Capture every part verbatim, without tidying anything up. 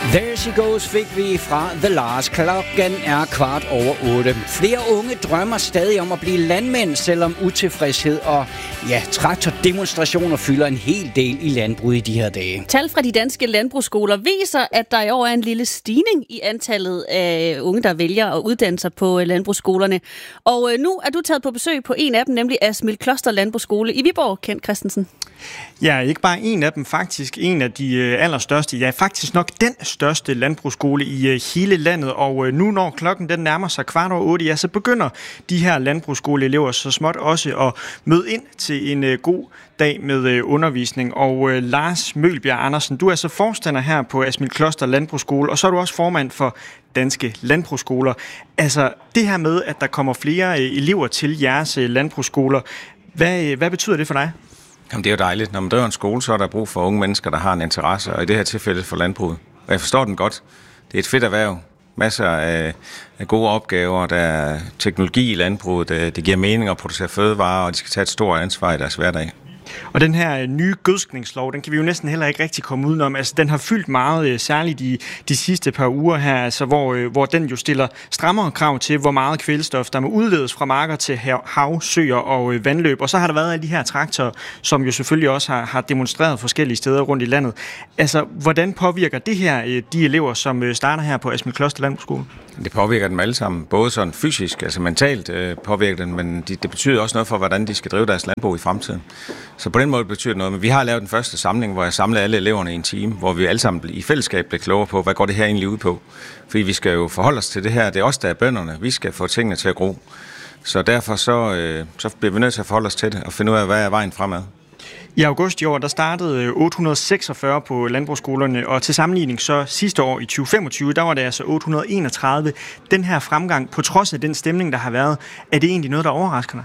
There She Goes fik vi fra The Lars. Klokken er kvart over otte. Flere unge drømmer stadig om at blive landmænd, selvom utilfredshed og ja, traktordemonstrationer fylder en hel del i landbruget i de her dage. Tal fra de danske landbrugsskoler viser, at der i år er en lille stigning i antallet af unge, der vælger at uddanne sig på landbrugsskolerne. Og nu er du taget på besøg på en af dem, nemlig Asmild Kloster Landbrugsskole i Viborg, Kent Christensen. Ja, ikke bare en af dem, faktisk en af de øh, allerstørste, ja faktisk nok den største landbrugsskole i øh, hele landet, og øh, nu når klokken den nærmer sig kvart over otte, ja, så begynder de her landbrugsskoleelever så småt også at møde ind til en øh, god dag med øh, undervisning, og øh, Lars Mølbjerg Andersen, du er så forstander her på Asmild Kloster Landbrugsskole, og så er du også formand for Danske Landbrugsskoler. Altså det her med, at der kommer flere øh, elever til jeres øh, landbrugsskoler, hvad, øh, hvad betyder det for dig? Jamen, det er jo dejligt. Når man driver en skole, så er der brug for unge mennesker, der har en interesse, og i det her tilfælde for landbruget. Og jeg forstår den godt. Det er et fedt erhverv. Masser af, af gode opgaver. Der er teknologi i landbruget. Det, det giver mening at producere fødevarer, og de skal tage et stort ansvar i deres hverdag. Og den her nye gødskningslov, den kan vi jo næsten heller ikke rigtig komme udenom. Altså, den har fyldt meget, særligt de, de sidste par uger her, altså, hvor, hvor den jo stiller strammere krav til, hvor meget kvælstof, der må udledes fra marker til hav, søer og vandløb. Og så har der været alle de her traktorer, som jo selvfølgelig også har, har demonstreret forskellige steder rundt i landet. Altså, hvordan påvirker det her de elever, som starter her på Asmild Kloster Landbrugsskole? Det påvirker dem alle sammen, både sådan fysisk, altså mentalt øh, påvirker den, men de, det betyder også noget for, hvordan de skal drive deres landbrug i fremtiden. Så på den måde betyder det noget. Men vi har lavet den første samling, hvor jeg samlede alle eleverne i en time, hvor vi alle sammen i fællesskab blev klogere på, hvad går det her egentlig ud på. Fordi vi skal jo forholde os til det her. Det er os, der er bønderne. Vi skal få tingene til at gro. Så derfor så, øh, så bliver vi nødt til at forholde os til det og finde ud af, hvad er vejen fremad. I august i år, der startede otte hundrede seksogfyrre på landbrugsskolerne, og til sammenligning så sidste år i tyve femogtyve, der var det altså otte hundrede enogtredive. Den her fremgang, på trods af den stemning, der har været, er det egentlig noget, der overrasker dig?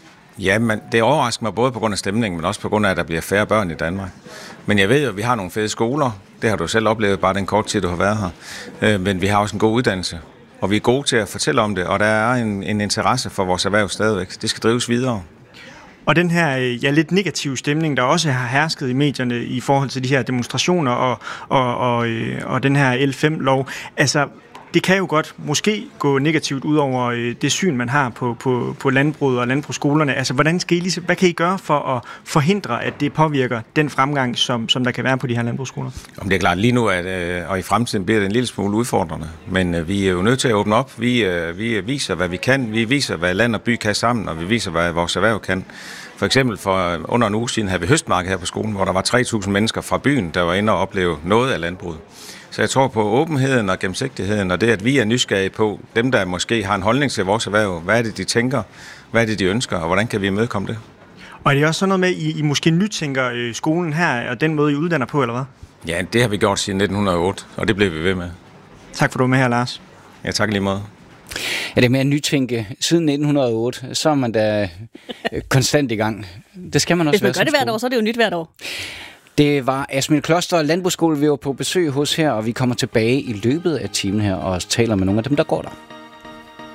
Ja, men det overrasker mig både på grund af stemningen, men også på grund af, at der bliver færre børn i Danmark. Men jeg ved jo, at vi har nogle fede skoler. Det har du selv oplevet, bare den korte tid, du har været her. Men vi har også en god uddannelse, og vi er gode til at fortælle om det, og der er en, en interesse for vores erhverv stadigvæk. Det skal drives videre. Og den her ja, lidt negative stemning, der også har hersket i medierne i forhold til de her demonstrationer og, og, og, og den her L fem lov, altså det kan jo godt måske gå negativt ud over det syn, man har på, på, på landbruget og landbrugsskolerne. Altså hvordan skal I ligesom, hvad kan I gøre for at forhindre, at det påvirker den fremgang, som, som der kan være på de her landbrugsskoler? Om det er klart lige nu, at, og i fremtiden bliver det en lille smule udfordrende, men vi er jo nødt til at åbne op. Vi, vi viser, hvad vi kan. Vi viser, hvad land og by kan sammen, og vi viser, hvad vores erhverv kan. For eksempel for under en uge siden havde vi høstmarked her på skolen, hvor der var tre tusind mennesker fra byen, der var inde og opleve noget af landbruget. Så jeg tror på åbenheden og gennemsigtigheden, og det, at vi er nysgerrige på dem, der måske har en holdning til vores erhverv. Hvad er det, de tænker? Hvad er det, de ønsker? Og hvordan kan vi imødekomme det? Og er det også sådan noget med, at I, I måske nytænker skolen her, og den måde, I uddanner på, eller hvad? Ja, det har vi gjort siden nitten hundrede og otte, og det bliver vi ved med. Tak for du med her, Lars. Ja, tak lige måde. Ja, det med at nytænke siden nitten hundrede og otte, så er man da konstant i gang. Det skal man også. Hvis man gør det hvert år, så er det jo nyt hvert år. Det var Asmild Kloster Landbrugsskole, vi var på besøg hos her, og vi kommer tilbage i løbet af timen her og taler med nogle af dem, der går der.